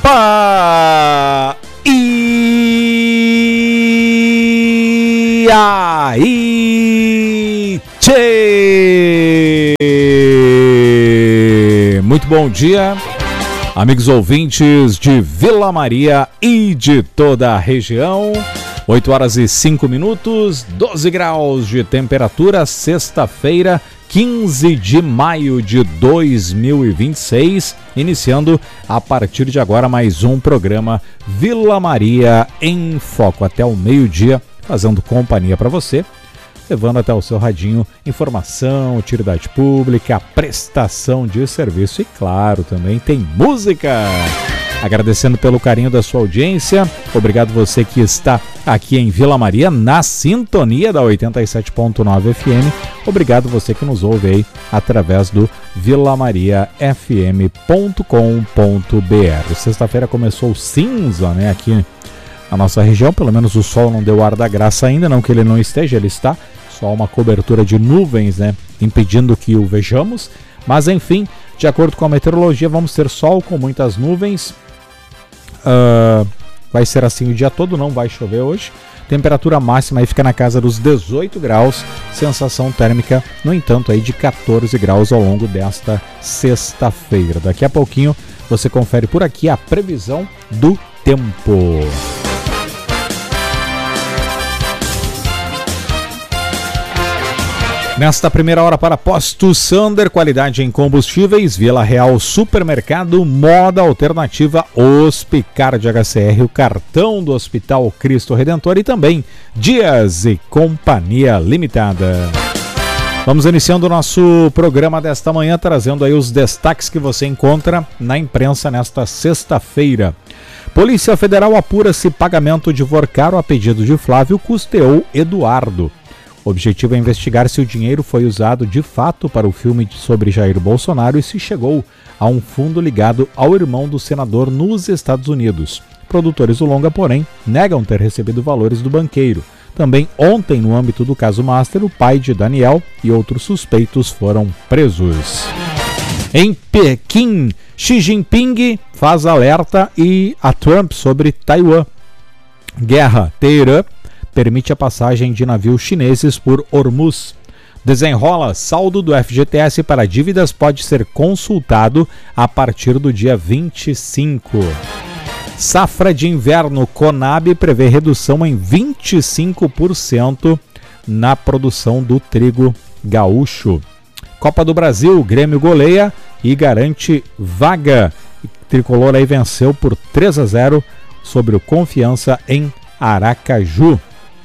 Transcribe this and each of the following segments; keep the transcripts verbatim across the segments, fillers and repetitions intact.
Opa! E aí, tchê! Muito bom dia, amigos ouvintes de Vila Maria e de toda a região. oito horas e cinco minutos, doze graus de temperatura, sexta-feira, quinze de maio de dois mil e vinte e seis, iniciando a partir de agora mais um programa Vila Maria em Foco, até o meio-dia, fazendo companhia para você, levando até o seu radinho informação, utilidade pública, prestação de serviço e, claro, também tem música. Agradecendo pelo carinho da sua audiência, obrigado você que está aqui em Vila Maria, na sintonia da oitenta e sete ponto nove F M, obrigado você que nos ouve aí através do vila maria f m ponto com ponto b r. Sexta-feira começou cinza, né, aqui na nossa região, pelo menos o sol não deu ar da graça ainda, não que ele não esteja, ele está, só uma cobertura de nuvens, né, impedindo que o vejamos, mas enfim, de acordo com a meteorologia, vamos ter sol com muitas nuvens. Uh, vai ser assim o dia todo, não vai chover hoje. Temperatura máxima aí fica na casa dos dezoito graus, sensação térmica, no entanto, aí de quatorze graus ao longo desta sexta-feira. Daqui a pouquinho você confere por aqui a previsão do tempo. Nesta primeira hora para Posto Sander, qualidade em combustíveis, Vila Real Supermercado, Moda Alternativa, Hospicar de H C R, o cartão do Hospital Cristo Redentor e também Dias e Companhia Limitada. Vamos iniciando o nosso programa desta manhã, trazendo aí os destaques que você encontra na imprensa nesta sexta-feira. Polícia Federal apura se pagamento de Vorcaro a pedido de Flávio custeou Eduardo. O objetivo é investigar se o dinheiro foi usado de fato para o filme sobre Jair Bolsonaro e se chegou a um fundo ligado ao irmão do senador nos Estados Unidos. Produtores do longa, porém, negam ter recebido valores do banqueiro. Também ontem, no âmbito do caso Master, o pai de Daniel e outros suspeitos foram presos. Em Pequim, Xi Jinping faz alerta e a Trump sobre Taiwan. Guerra, Teherã permite a passagem de navios chineses por Hormuz. Desenrola, saldo do F G T S para dívidas pode ser consultado a partir do dia vinte e cinco. Safra de inverno, Conab prevê redução em vinte e cinco por cento na produção do trigo gaúcho. Copa do Brasil, Grêmio goleia e garante vaga. Tricolor aí venceu por três a zero sobre o Confiança em Aracaju.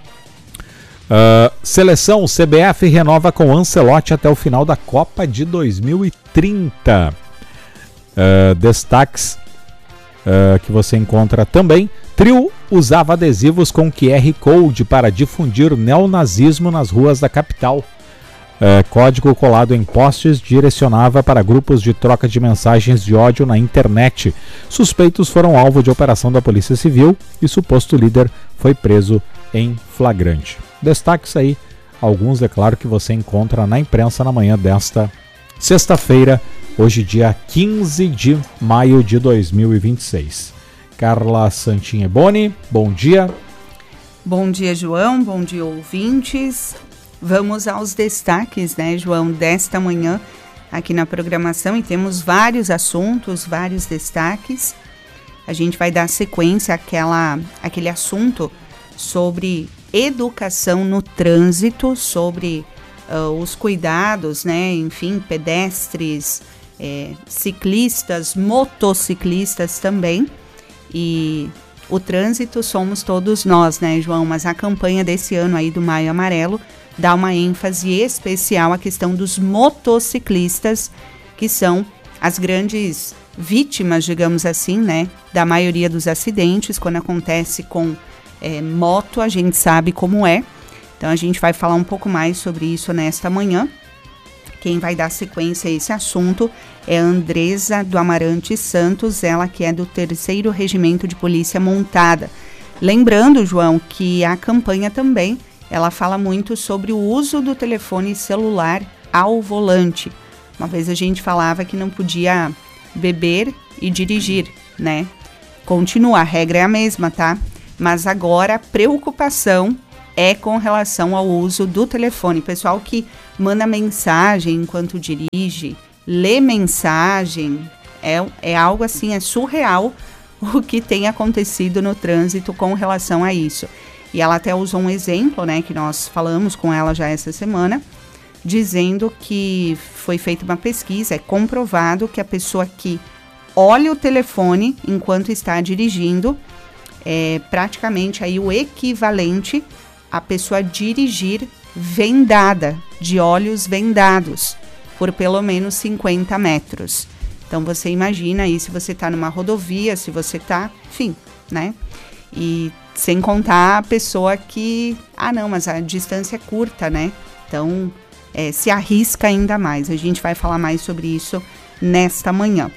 Uh, seleção, C B F renova com Ancelotti até o final da Copa de dois mil e trinta. Uh, destaques uh, que você encontra também. Trio usava adesivos com Q R Code para difundir neonazismo nas ruas da capital. Uh, código colado em postes direcionava para grupos de troca de mensagens de ódio na internet. Suspeitos foram alvo de operação da Polícia Civil e suposto líder foi preso em flagrante. Destaques aí, alguns, é claro, que você encontra na imprensa na manhã desta sexta-feira, hoje dia quinze de maio de dois mil e vinte e seis. Carla Santinha Boni, bom dia. Bom dia, João, bom dia, ouvintes. Vamos aos destaques, né, João, desta manhã aqui na programação, e temos vários assuntos, vários destaques. A gente vai dar sequência àquela, àquele assunto sobre educação no trânsito, sobre uh, os cuidados, né, enfim, pedestres, é, ciclistas, motociclistas também, e o trânsito somos todos nós, né, João, mas a campanha desse ano aí do Maio Amarelo dá uma ênfase especial à questão dos motociclistas, que são as grandes vítimas, digamos assim, né, da maioria dos acidentes. Quando acontece com É, moto, a gente sabe como é. Então a gente vai falar um pouco mais sobre isso nesta manhã. Quem vai dar sequência a esse assunto é a Andresa do Amarante Santos, ela que é do terceiro Regimento de Polícia Montada. Lembrando, João, que a campanha também, ela fala muito sobre o uso do telefone celular ao volante. Uma vez a gente falava que não podia beber e dirigir, né? Continua, a regra é a mesma, tá? Mas agora a preocupação é com relação ao uso do telefone. Pessoal que manda mensagem enquanto dirige, lê mensagem, é, é algo assim, é surreal o que tem acontecido no trânsito com relação a isso. E ela até usou um exemplo, né, que nós falamos com ela já essa semana, dizendo que foi feita uma pesquisa, é comprovado que a pessoa que olha o telefone enquanto está dirigindo é praticamente aí o equivalente a pessoa dirigir vendada, de olhos vendados, por pelo menos cinquenta metros. Então, você imagina aí se você está numa rodovia, se você está, enfim, né? E sem contar a pessoa que, ah não, mas a distância é curta, né? Então, é, se arrisca ainda mais. A gente vai falar mais sobre isso nesta manhã.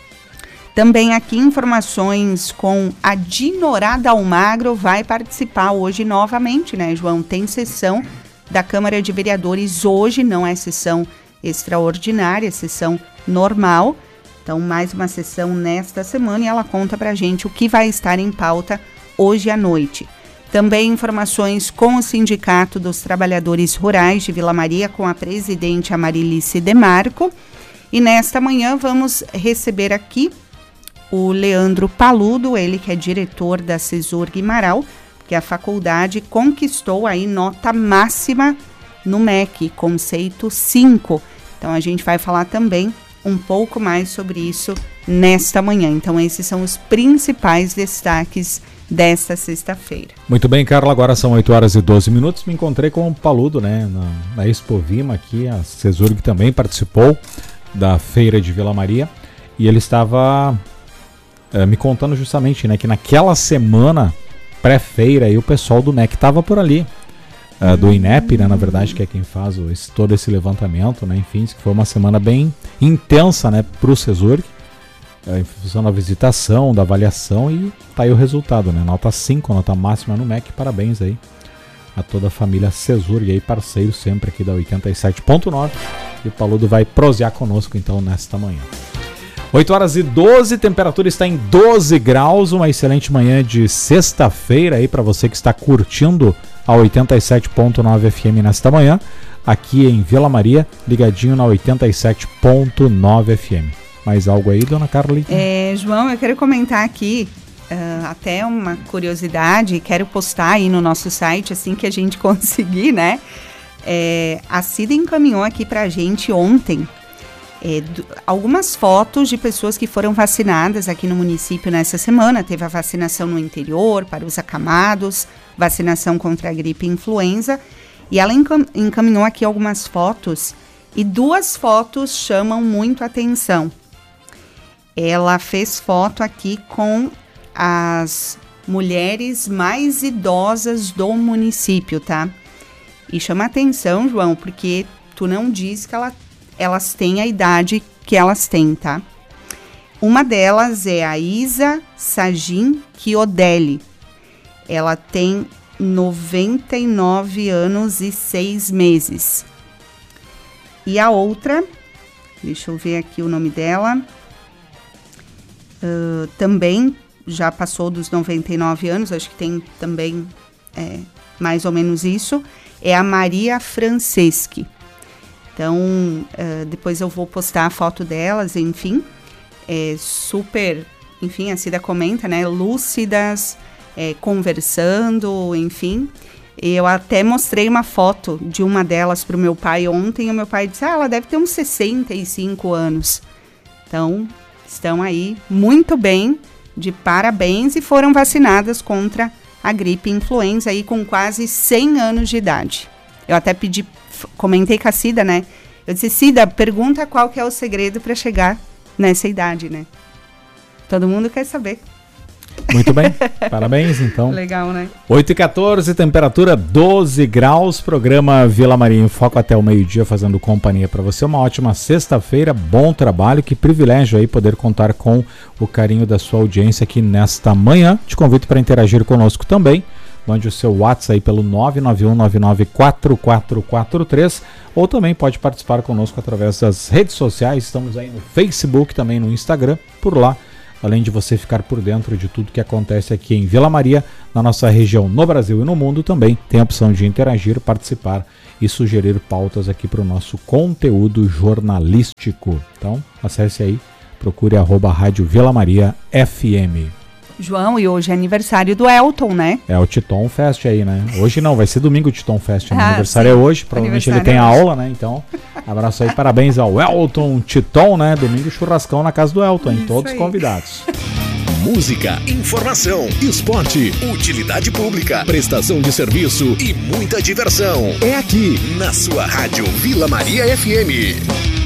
Também aqui informações com a Dinorada Almagro vai participar hoje novamente, né, João? Tem sessão da Câmara de Vereadores hoje, não é sessão extraordinária, é sessão normal. Então, mais uma sessão nesta semana e ela conta pra gente o que vai estar em pauta hoje à noite. Também informações com o Sindicato dos Trabalhadores Rurais de Vila Maria, com a presidente Amarilice Demarco. E nesta manhã vamos receber aqui o Leandro Paludo, ele que é diretor da Cesur Guimarães, que a faculdade conquistou aí nota máxima no M E C, conceito cinco. Então a gente vai falar também um pouco mais sobre isso nesta manhã. Então esses são os principais destaques desta sexta-feira. Muito bem, Carla, agora são oito horas e doze minutos. Me encontrei com o Paludo, né, na, na Expo Vima aqui, a Cesur que também participou da feira de Vila Maria, e ele estava é, me contando justamente, né, que naquela semana pré-feira aí o pessoal do M E C estava por ali, é, do INEP, né, na verdade, que é quem faz o, esse, todo esse levantamento, né, enfim, que foi uma semana bem intensa, né, para o Cesur, é, em função da visitação, da avaliação, e tá aí o resultado, né, nota cinco, nota máxima no M E C. Parabéns aí a toda a família Cesur, e aí parceiro sempre aqui da oitenta e sete ponto nove, e o Paludo vai prosear conosco então nesta manhã. oito horas e doze, temperatura está em doze graus, uma excelente manhã de sexta-feira aí para você que está curtindo a oitenta e sete ponto nove F M nesta manhã, aqui em Vila Maria, ligadinho na oitenta e sete ponto nove F M. Mais algo aí, dona Carlita? É, João, eu quero comentar aqui uh, até uma curiosidade, quero postar aí no nosso site assim que a gente conseguir, né? É, a Cida encaminhou aqui pra gente ontem É, do, algumas fotos de pessoas que foram vacinadas aqui no município nessa semana. Teve a vacinação no interior, para os acamados, vacinação contra a gripe e influenza. E ela encam, encaminhou aqui algumas fotos, e duas fotos chamam muito a atenção. Ela fez foto aqui com as mulheres mais idosas do município, tá? E chama atenção, João, porque tu não diz que ela elas têm a idade que elas têm, tá? Uma delas é a Isa Sagin Chiodelli. Ela tem noventa e nove anos e seis meses. E a outra, deixa eu ver aqui o nome dela, uh, também já passou dos noventa e nove anos, acho que tem também é, mais ou menos isso, é a Maria Franceschi. Então, uh, depois eu vou postar a foto delas, enfim, é super, enfim, a Cida comenta, né, lúcidas, é, conversando, enfim. E eu até mostrei uma foto de uma delas para o meu pai ontem, e o meu pai disse, ah, ela deve ter uns sessenta e cinco anos. Então, estão aí muito bem, de parabéns, e foram vacinadas contra a gripe e influenza aí com quase cem anos de idade. Eu até pedi, comentei com a Cida, né? Eu disse, Cida, pergunta qual que é o segredo para chegar nessa idade, né? Todo mundo quer saber. Muito bem, parabéns então. Legal, né? oito e quatorze, temperatura doze graus, programa Vila Maria em Foco até o meio-dia, fazendo companhia para você. Uma ótima sexta-feira, bom trabalho, que privilégio aí poder contar com o carinho da sua audiência aqui nesta manhã. Te convido para interagir conosco também. Mande o seu WhatsApp aí pelo nove nove um nove nove quatro quatro quatro três, ou também pode participar conosco através das redes sociais. Estamos aí no Facebook, também no Instagram. Por lá além de você ficar por dentro de tudo que acontece aqui em Vila Maria, na nossa região, no Brasil e no mundo, também tem a opção de interagir, participar e sugerir pautas aqui para o nosso conteúdo jornalístico. Então, acesse aí, procure arroba Rádio Vila Maria F M. João, e hoje é aniversário do Elton, né? É o Titon Fest aí, né? Hoje não, vai ser domingo o Titon Fest. O Ah, aniversário sim. é hoje, provavelmente ele tem Aniversário a é hoje. aula, né? Então, abraço aí, parabéns ao Elton Titon, né? Domingo churrascão na casa do Elton, hein? Isso Todos aí. convidados. Música, informação, esporte, utilidade pública, prestação de serviço e muita diversão. É aqui, na sua rádio Vila Maria F M.